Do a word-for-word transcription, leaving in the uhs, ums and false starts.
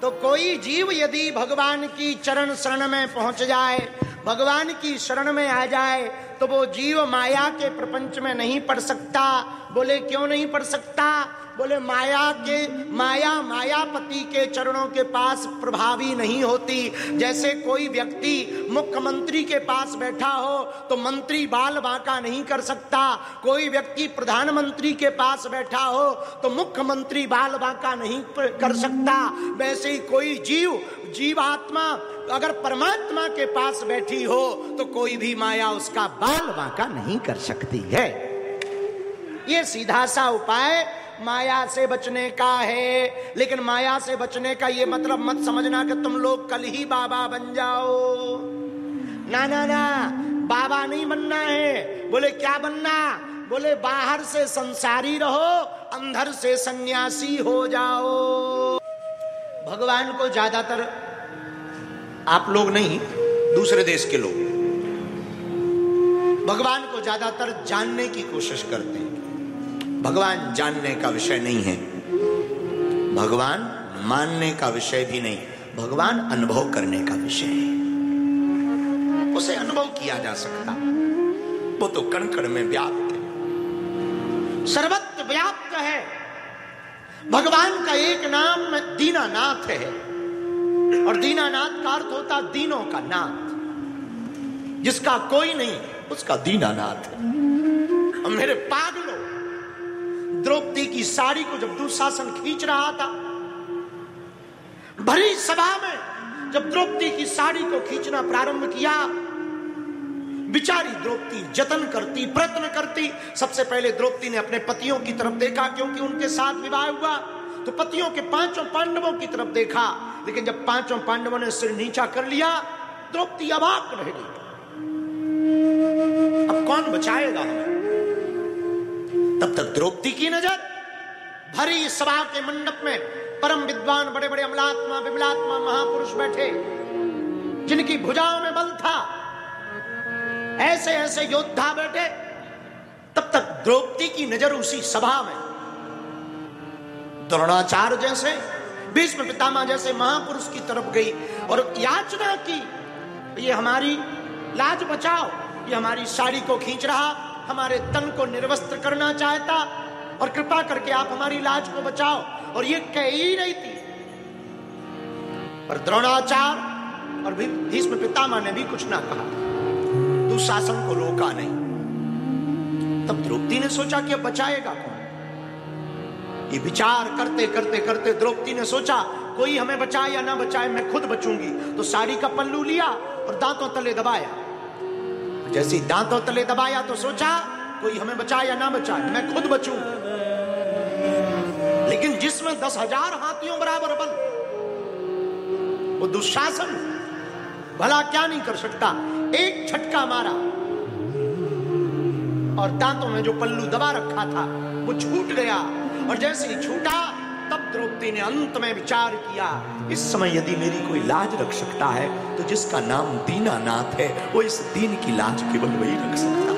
तो कोई जीव यदि भगवान की चरण शरण में पहुंच जाए, भगवान की शरण में आ जाए, तो वो जीव माया के प्रपंच में नहीं पड़ सकता। बोले क्यों नहीं पड़ सकता? बोले माया के माया मायापति के चरणों के पास प्रभावी नहीं होती। जैसे कोई व्यक्ति मुख्यमंत्री के पास बैठा हो तो मंत्री बाल बांका नहीं कर सकता, कोई व्यक्ति प्रधानमंत्री के पास बैठा हो तो मुख्यमंत्री बाल बांका नहीं कर सकता। वैसे ही कोई जीव जीवात्मा अगर परमात्मा के पास बैठी हो तो कोई भी माया उसका बाल बांका नहीं कर सकती है। ये सीधा सा उपाय माया से बचने का है। लेकिन माया से बचने का ये मतलब मत समझना कि तुम लोग कल ही बाबा बन जाओ। ना ना ना, बाबा नहीं बनना है। बोले क्या बनना? बोले बाहर से संसारी रहो, अंदर से सन्यासी हो जाओ। भगवान को ज्यादातर आप लोग नहीं, दूसरे देश के लोग भगवान को ज्यादातर जानने की कोशिश करते हैं। भगवान जानने का विषय नहीं है, भगवान मानने का विषय भी नहीं, भगवान अनुभव करने का विषय है। उसे अनुभव किया जा सकता, वो तो कण कण में व्याप्त है, सर्वत्र व्याप्त है। भगवान का एक नाम दीनानाथ है, और दीनानाथ का अर्थ होता दीनों का नाथ। जिसका कोई नहीं उसका दीनानाथ है। और मेरे पागलों, द्रौपदी की साड़ी को जब दुशासन खींच रहा था, भरी सभा में जब द्रौपदी की साड़ी को खींचना प्रारंभ किया, बिचारी द्रौपदी जतन करती, प्रयत्न करती। सबसे पहले द्रौपदी ने अपने पतियों की तरफ देखा, क्योंकि उनके साथ विवाह हुआ, तो पतियों के पांचों पांडवों की तरफ देखा। लेकिन जब पांचों पांडवों ने सिर नीचा कर लिया, द्रौपदी अवाक रह गई। अब कौन बचाएगा हमें? तब तक द्रौपदी की नजर भरी सभा के मंडप में परम विद्वान, बड़े बड़े अमलात्मा विमलात्मा महापुरुष बैठे, जिनकी भुजाओं में बल था, ऐसे ऐसे योद्धा बैठे। तब तक द्रौपदी की नजर उसी सभा में द्रोणाचार्य जैसे, भीष्म पितामह जैसे महापुरुष की तरफ गई और याचना की, ये हमारी लाज बचाओ, ये हमारी साड़ी को खींच रहा, हमारे तन को निर्वस्त्र करना चाहता, और कृपा करके आप हमारी लाज को बचाओ। और ये कह ही रही थी, पर द्रोणाचार्य और भीष्म पितामह ने भी कुछ ना कहा, दुशासन को रोका नहीं। तब द्रौपदी ने सोचा कि अब बचाएगा कौन? ये विचार करते करते करते द्रौपदी ने सोचा, कोई हमें बचाए या ना बचाए, मैं खुद बचूंगी। तो साड़ी का पल्लू लिया और दांतों तले दबाया। जैसे दांतों तले दबाया तो सोचा, कोई हमें बचाए या ना बचाए, मैं खुद बचूं। लेकिन जिसमें दस हजार हाथियों बराबर बल, वो दुशासन भला क्या नहीं कर सकता। एक झटका मारा और दांतों में जो पल्लू दबा रखा था वो छूट गया। और जैसे ही छूटा, तब द्रौपदी ने अंत में विचार किया, इस समय यदि मेरी कोई लाज रख सकता है तो जिसका नाम दीनानाथ है, वो इस दीन की लाज केवल वही रख सकता है।